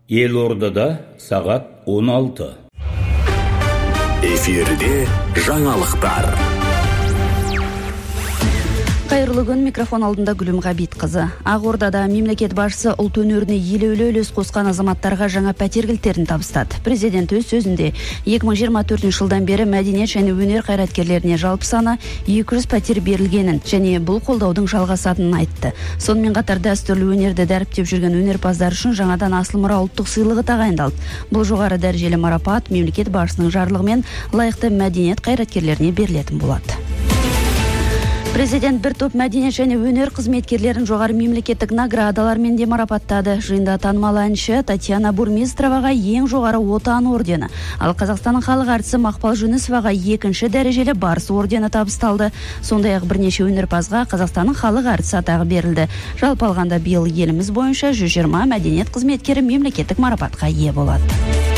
Елордада сағат 16. Эфирде жаңалықтар. Қайырлы күн, микрофон алдында Гүлім Ғабитқызы. Ақордада мемлекет басшысы ұлт өнеріне елеулі үлес қосқан азаматтарға жаңа пәтер кілттерін табыстады. Президент өз сөзінде 2024 жылдан бері мәдениет және өнер қайраткерлеріне жалпы саны 200 пәтер берілгенін және бұл қолдаудың жалғасатынын айтты. Сонымен қатар дәстүрлі өнерді дәріптеп жүрген өнерпаздар үшін жаңадан асыл мұра ұлттық сыйлығы тағайындалды. Бұл жоғары дәрежелі марапат мемлекет басшысының жарлығымен лайықты мәдениет қайраткерлеріне берілетін болады. Президент бір топ мәдениет және өнер қызметкерлерін жоғары мемлекеттік наградалармен де марапаттады. Жиында танымал әнші Татьяна Бурмистроваға ең жоғары отан ордені, ал Қазақстанның халық әртісі Мақпал Жүнісоваға екінші дәрежелі барыс ордені табысталды. Сондай-ақ бірнеше өнерпазға Қазақстанның халық әртісі атағы берілді. Жалпы алғанда биыл еліміз бойынша 120 мәдениет қызметкері мемлекеттік марапатқа ие болады.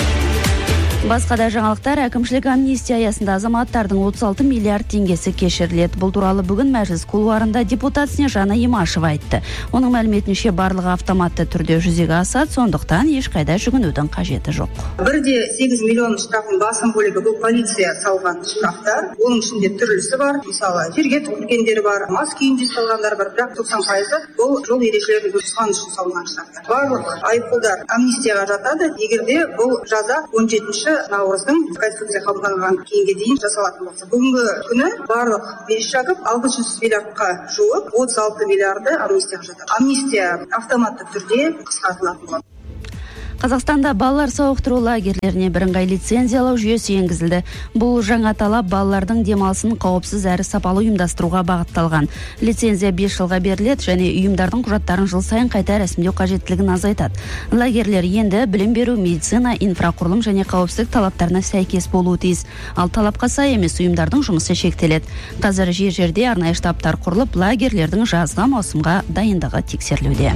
Басқа да жаңалықтар, әкімшілік амнистия аясында азаматтардың 36 миллиард теңгесі кешіріледі. Бұл туралы бүгін мәжіліс кулуарында депутат Снежана Имашева айтты. Оның мәліметінше барлығы автоматты түрде жүзеге асады, сондықтан ешқайда жүгінудің қажеті жоқ. 1,8 миллион штрафтың басым бөлігі бұл полиция салған штрафтар. Оның ішінде түрлісі бар. Мысалы, жерге түкіргендері бар, мас күйінде салғандар бар, бірақ 90% бұл жол ережелерін бұзғаны үшін салынған штрафтар. Барлық айыппұлдар амнистияға жатады, егерде бұл жаза 17 наурыздың Конституция қабылданған кейінге дейін жасалатын болса. Бүгінгі күні барлық беріс жағып 600 миллиардқа жуық 36 миллиарды амнистияға жатады. Амнистия автоматты түрде қысқартылатын болады. Қазақстанда балалар сауықтыру лагерлеріне бірыңғай лицензиялау жүйесі енгізілді. Бұл жаңа талап балалардың демалысын қауіпсіз әрі сапалы ұйымдастыруға бағытталған. Лицензия 5 жылға беріледі және ұйымдардың құжаттарын жыл сайын қайта рәсімдеу қажеттілігін азайтады. Лагерлер енді білім беру, медицина, инфрақұрылым және қауіпсіздік талаптарына сәйкес болуы тиіс. Ал талапқа сай емес ұйымдардың жұмысы шектеледі. Қазір жер-жерде арнайы штабтар құрылып, лагерлердің жазғы маусымға дайындығы тексерілуде.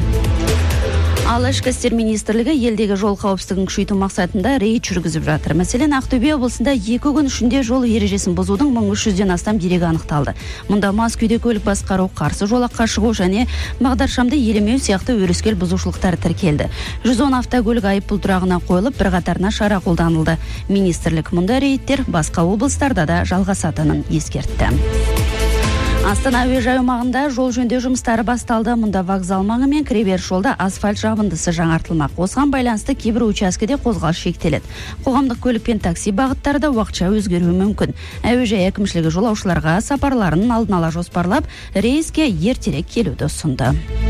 Ал ішкі істер министрлігі елдегі жол қауіпсіздігін күшейту мақсатында рейд жүргізіп жатыр. Мәселен, Ақтөбе облысында 2 күн ішінде жол ережесін бұзудың 1300-ден астам дерегі анықталды. Мұнда мас күйде көлік басқару, қарсы жолаққа шығу және бағдаршамды елемеу сияқты өрескел бұзушылықтар тіркелді. 110 автокөлік айыппұл тұрағына қойылып, бірқатарына шара қолданылды. Министрлік мұнда рейдтер басқа облыстарда да жалғасатынын ескертті. Астана әуежай аумағында жол жөндеу жұмыстары басталды. Мұнда вокзал маңы мен кіреберіс жолда асфальт жабындысы жаңартылмақ. Осыған байланысты кейбір учаскеде қозғалыс шектеледі. Қоғамдық көлік пен такси бағыттары да уақытша өзгеруі мүмкін. Әуежай әкімшілігі жолаушыларға сапарларын алдын ала жоспарлап, рейске ертерек келуді ұсынды.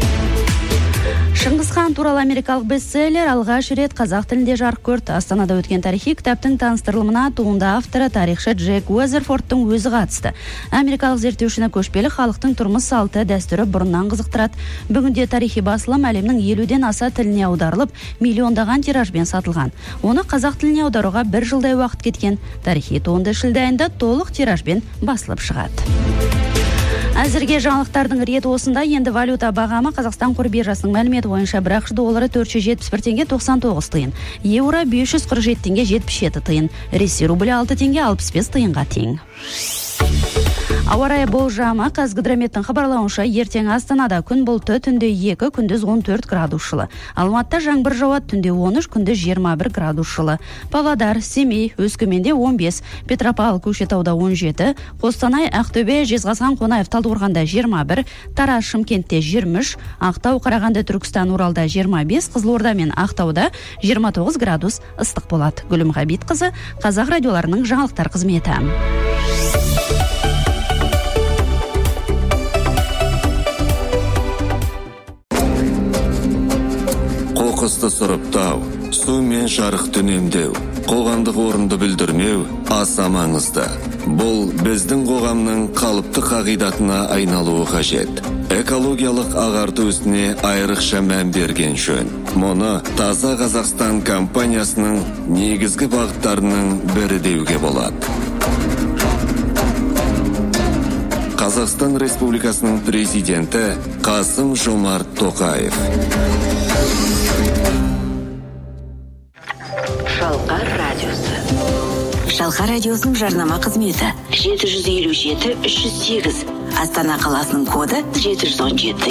Шыңғыс хан туралы америкалық бестселлер алғаш рет қазақ тілінде жарық көрді. Астанада өткен тарихи кітаптың таныстырылымына туынды авторы тарихшы Джек Уэзерфордтың өзі қатысты. Америкалық зерттеушіні көшпелі халықтың тұрмыс салты, дәстүрі бұрыннан қызықтырады. Бүгінде тарихи басылым әлемнің 50-ден аса тіліне аударылып, миллиондаған тиражбен сатылған. Оны қазақ тіліне аударуға 1 жылдай уақыт кеткен. Тарихи туынды шілде айында толық тиражбен басылып шығады. Әзірге жаңалықтардың реті осында. Енді валюта бағамы Қазақстан қор биржасының мәліметі бойынша бір ақш доллары 471 теңге 99 тиын, еуро 547 теңге 77 тиын, ресей рублі 6 теңге 65 тиынға тең. Ауа райы болжамы. Қазгидрометтің хабарлауынша ертең Астанада күн бұлтты, түнде 2, күндіз 14 градус жылы. Алматыда жаңбыр жауады, түнде 13, күндіз 21 градус жылы. Павлодар, Семей, Өскеменде 15, Петропавл, Көкшетауда 17, Қостанай, Ақтөбе, Жезқазған, Қонаев, Талдықорғанда 21, Тараз, Шымкентте 23, Ақтау, Қарағанды, Түркістан, Оралда 25, Қызылорда мен Ақтауда 29 градус ыстық болады. Гүлім Ғабитқызы, Қазақ радиоларының жаңалықтар қызметі. Қоқысты сұрыптау, су мен жарық үнемдеу, қоғамдық орынды білдірмеу аса маңызды. Бұл біздің қоғамның қалыпты қағидатына айналуы қажет. Экологиялық ағарту ісіне айрықша мән берген жөн. Мұны Таза Қазақстан компаниясының негізгі бағыттарының бірі деуге болады. Қазақстан Республикасының президенті Қасым-Жомарт Тоқаев. Шалқар радиосы. Шалқар радиосының жарнама қызметі 757-308. Астана қаласының коды 717.